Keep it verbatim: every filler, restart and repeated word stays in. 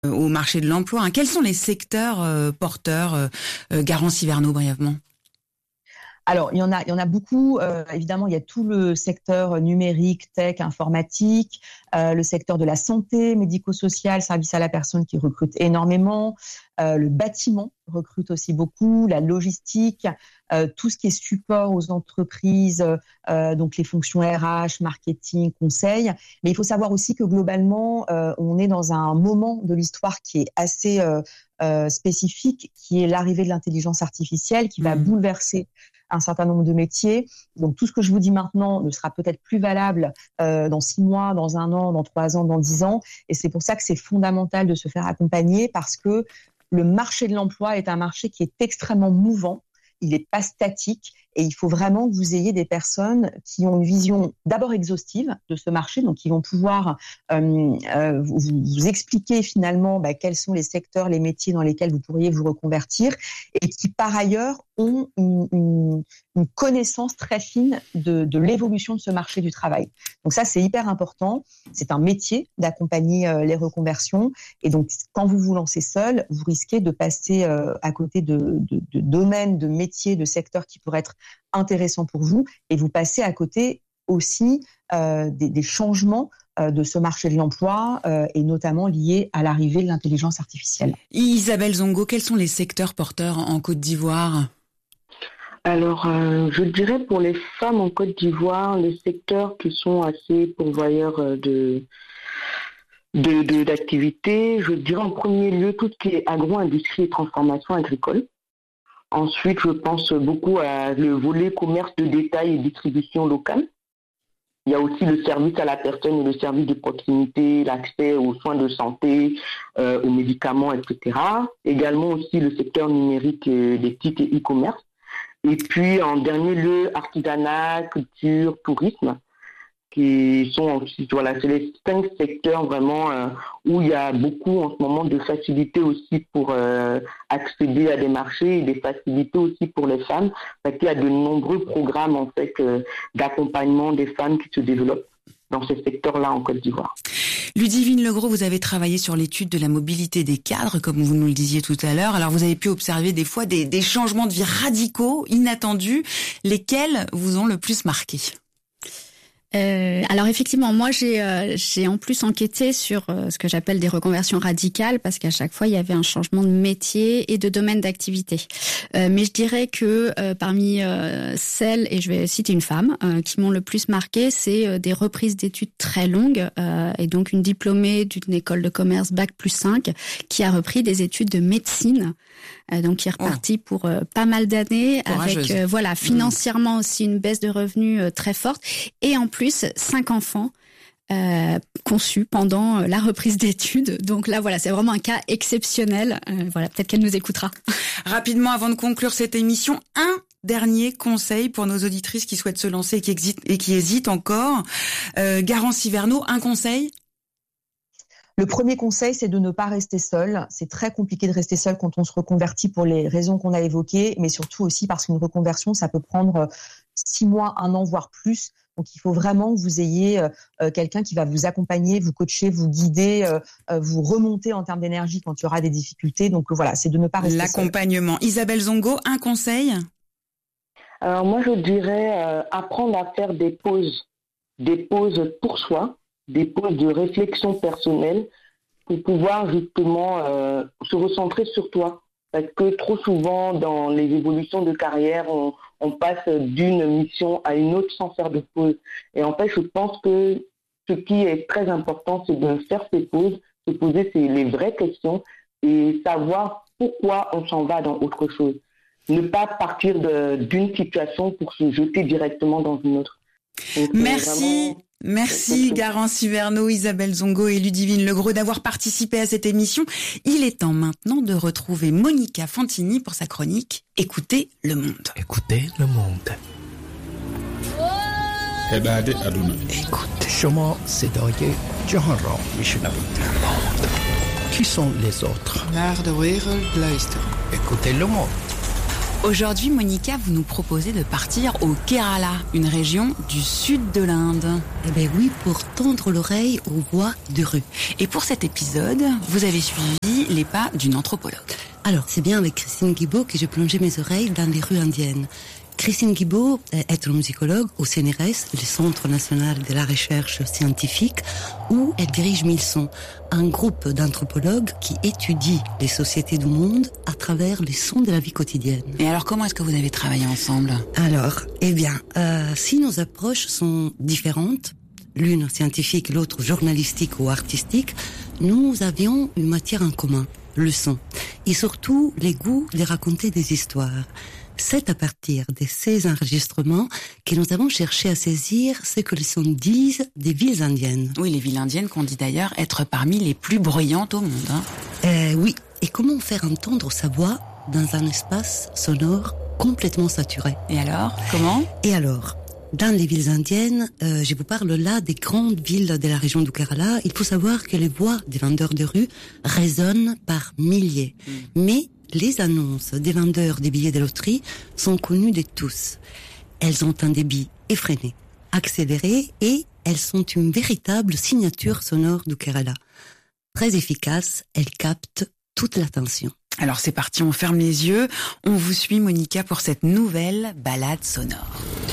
au marché de l'emploi. Hein. Quels sont les secteurs euh, porteurs, euh, euh, Garance Hiverneau, brièvement? Alors, il y en a, il y en a beaucoup. Euh, évidemment, il y a tout le secteur numérique, tech, informatique, euh, le secteur de la santé, médico-social, service à la personne qui recrute énormément. Euh, le bâtiment recrute aussi beaucoup, la logistique, euh, tout ce qui est support aux entreprises, euh, donc les fonctions R H, marketing, conseil. Mais il faut savoir aussi que globalement, euh, on est dans un moment de l'histoire qui est assez euh, euh, spécifique, qui est l'arrivée de l'intelligence artificielle, qui va mmh. bouleverser un certain nombre de métiers. Donc, tout ce que je vous dis maintenant ne sera peut-être plus valable euh, dans six mois, dans un an, dans trois ans, dans dix ans. Et c'est pour ça que c'est fondamental de se faire accompagner parce que le marché de l'emploi est un marché qui est extrêmement mouvant. Il n'est pas statique et il faut vraiment que vous ayez des personnes qui ont une vision d'abord exhaustive de ce marché, donc qui vont pouvoir euh, euh, vous, vous expliquer finalement bah, quels sont les secteurs, les métiers dans lesquels vous pourriez vous reconvertir et qui par ailleurs ont une, une, une connaissance très fine de, de l'évolution de ce marché du travail. Donc ça, c'est hyper important. C'est un métier d'accompagner euh, les reconversions et donc quand vous vous lancez seul, vous risquez de passer euh, à côté de, de, de domaines, de métiers, de secteurs qui pourraient être intéressant pour vous et vous passez à côté aussi euh, des, des changements euh, de ce marché de l'emploi euh, et notamment liés à l'arrivée de l'intelligence artificielle. Isabelle Zongo, quels sont les secteurs porteurs en Côte d'Ivoire ? Alors, euh, je dirais pour les femmes en Côte d'Ivoire, les secteurs qui sont assez pourvoyeurs de, de, de, d'activités, je dirais en premier lieu tout ce qui est agro-industrie et transformation agricole. Ensuite, je pense beaucoup à le volet commerce de détail et distribution locale. Il y a aussi le service à la personne et le service de proximité, l'accès aux soins de santé, euh, aux médicaments, et cetera. Également aussi le secteur numérique et des sites et e-commerce. Et puis, en dernier lieu, artisanat, culture, tourisme, qui sont, voilà, c'est les cinq secteurs vraiment euh, où il y a beaucoup en ce moment de facilités aussi pour euh, accéder à des marchés et des facilités aussi pour les femmes, parce qu'il y a de nombreux programmes en fait euh, d'accompagnement des femmes qui se développent dans ces secteurs-là en Côte d'Ivoire. Ludivine Legros, vous avez travaillé sur l'étude de la mobilité des cadres, comme vous nous le disiez tout à l'heure. Alors, vous avez pu observer des fois des, des changements de vie radicaux, inattendus. Lesquels vous ont le plus marqué ? Euh, alors effectivement, moi j'ai euh, j'ai en plus enquêté sur euh, ce que j'appelle des reconversions radicales parce qu'à chaque fois il y avait un changement de métier et de domaine d'activité. Euh, mais je dirais que euh, parmi euh, celles, et je vais citer une femme, euh, qui m'ont le plus marqué, c'est euh, des reprises d'études très longues euh, et donc une diplômée d'une école de commerce bac plus cinq qui a repris des études de médecine. Euh, donc qui est reparti oh. pour euh, pas mal d'années avec euh, voilà financièrement mmh. aussi une baisse de revenus euh, très forte et en plus cinq enfants euh, conçus pendant euh, la reprise d'études. Donc là voilà, c'est vraiment un cas exceptionnel. Euh, voilà, peut-être qu'elle nous écoutera. Rapidement avant de conclure cette émission, un dernier conseil pour nos auditrices qui souhaitent se lancer et qui hésitent, et qui hésitent encore. Euh, Garance Hiverneau, un conseil ? Le premier conseil, c'est de ne pas rester seul. C'est très compliqué de rester seul quand on se reconvertit pour les raisons qu'on a évoquées, mais surtout aussi parce qu'une reconversion, ça peut prendre six mois, un an, voire plus. Donc, il faut vraiment que vous ayez euh, quelqu'un qui va vous accompagner, vous coacher, vous guider, euh, vous remonter en termes d'énergie quand il y aura des difficultés. Donc, voilà, c'est de ne pas rester seul. L'accompagnement. Isabelle Zongo, un conseil ? Alors, moi, je dirais euh, apprendre à faire des pauses, des pauses pour soi, des pauses de réflexion personnelle pour pouvoir justement euh, se recentrer sur toi. Parce que trop souvent, dans les évolutions de carrière, on, on passe d'une mission à une autre sans faire de pause. Et en fait, je pense que ce qui est très important, c'est de faire ces pauses, se poser les vraies questions et savoir pourquoi on s'en va dans autre chose. Ne pas partir de, d'une situation pour se jeter directement dans une autre. Donc, merci, vraiment... merci Garance Hiverneau, Isabelle Zongo et Ludivine Legros d'avoir participé à cette émission. Il est temps maintenant de retrouver Monica Fantini pour sa chronique Écoutez le monde. Écoutez le monde. Écoutez. Shoma Sedoye Joharo Mishnabit. Qui sont les autres? Naar de wereld luisteren. Écoutez le monde. Aujourd'hui, Monica, vous nous proposez de partir au Kerala, une région du sud de l'Inde. Eh bien oui, pour tendre l'oreille aux voix de rue. Et pour cet épisode, vous avez suivi les pas d'une anthropologue. Alors, c'est bien avec Christine Guibaud que j'ai plongé mes oreilles dans les rues indiennes. Christine Guibaud est ethnomusicologue au C N R S, le Centre national de la recherche scientifique, où elle dirige Milson, un groupe d'anthropologues qui étudie les sociétés du monde à travers les sons de la vie quotidienne. Et alors, comment est-ce que vous avez travaillé ensemble ? Alors, eh bien, euh, si nos approches sont différentes, l'une scientifique, l'autre journalistique ou artistique, nous avions une matière en commun, le son, et surtout les goûts de raconter des histoires. C'est à partir de ces enregistrements que nous avons cherché à saisir ce que les sons disent des villes indiennes. Oui, les villes indiennes qu'on dit d'ailleurs être parmi les plus bruyantes au monde. Hein. Euh, oui, et comment faire entendre sa voix dans un espace sonore complètement saturé. Et alors, comment ? Et alors, dans les villes indiennes, euh, je vous parle là des grandes villes de la région du Kerala. Il faut savoir que les voix des vendeurs de rue résonnent par milliers. Mmh. Mais les annonces des vendeurs des billets de loterie sont connues de tous. Elles ont un débit effréné, accéléré, et elles sont une véritable signature sonore du Kerala. Très efficace, elles captent toute l'attention. Alors c'est parti, on ferme les yeux. On vous suit, Monica, pour cette nouvelle balade sonore.